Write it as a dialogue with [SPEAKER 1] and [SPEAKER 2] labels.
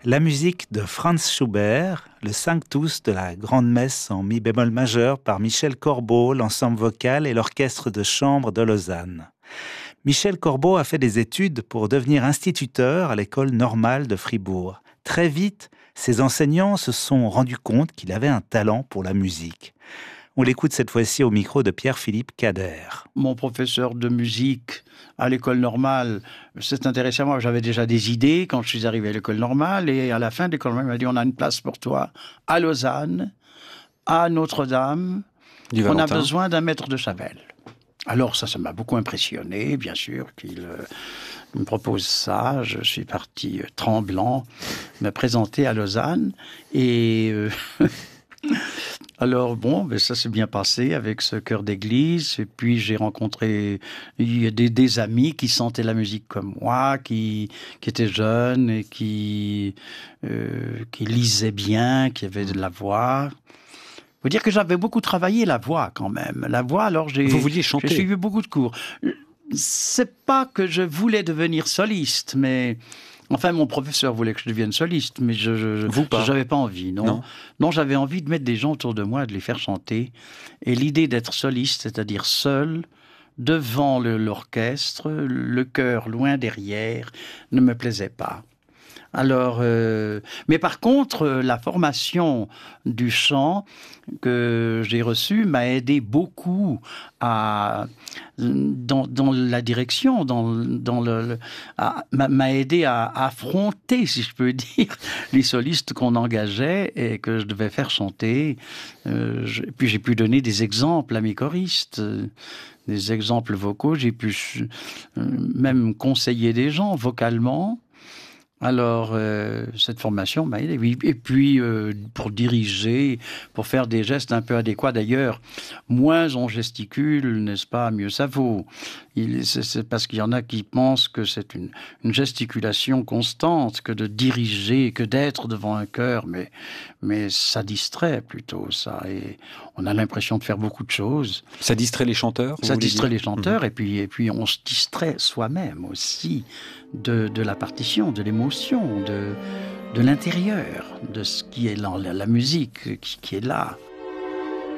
[SPEAKER 1] La musique de Franz Schubert, le Sanctus de la Grande Messe en mi bémol majeur par Michel Corbeau, l'ensemble vocal et l'orchestre de chambre de Lausanne. Michel Corbeau a fait des études pour devenir instituteur à l'école normale de Fribourg. Très vite, ses enseignants se sont rendus compte qu'il avait un talent pour la musique. On l'écoute cette fois-ci au micro de Pierre-Philippe Cader.
[SPEAKER 2] Mon professeur de musique à l'école normale s'est intéressé à moi. J'avais déjà des idées quand je suis arrivé à l'école normale. Et à la fin de l'école normale, il m'a dit, on a une place pour toi à Lausanne, à Notre-Dame. On a besoin d'un maître de chapelle. Alors ça m'a beaucoup impressionné, bien sûr, qu'il me propose ça. Je suis parti tremblant me présenter à Lausanne. Et... Alors bon, ça s'est bien passé avec ce chœur d'église. Et puis j'ai rencontré des amis qui sentaient la musique comme moi, qui étaient jeunes et qui lisaient bien, qui avaient de la voix. Faut dire que j'avais beaucoup travaillé la voix quand même. La voix, alors
[SPEAKER 3] Vous vouliez chanter.
[SPEAKER 2] J'ai suivi beaucoup de cours. C'est pas que je voulais devenir soliste, mais enfin mon professeur voulait que je devienne soliste, mais j'avais pas envie, non, j'avais envie de mettre des gens autour de moi, de les faire chanter. Et l'idée d'être soliste, c'est-à-dire seul, devant l'orchestre, le chœur loin derrière, ne me plaisait pas. Alors, mais par contre, la formation du chant que j'ai reçue m'a aidé beaucoup dans la direction, m'a aidé à affronter, si je peux dire, les solistes qu'on engageait et que je devais faire chanter. Puis j'ai pu donner des exemples à mes choristes, des exemples vocaux. J'ai pu même conseiller des gens vocalement. Alors, cette formation m'a aidé. Et puis, pour diriger, pour faire des gestes un peu adéquats. D'ailleurs, moins on gesticule, n'est-ce pas, mieux ça vaut. C'est parce qu'il y en a qui pensent que c'est une gesticulation constante que de diriger, que d'être devant un chœur. Mais ça distrait plutôt, ça. Et on a l'impression de faire beaucoup de choses.
[SPEAKER 3] Ça distrait les chanteurs?
[SPEAKER 2] Ça distrait les chanteurs, et puis on se distrait soi-même aussi de la partition, de l'émotion, de l'intérieur, de ce qui est la musique qui est là.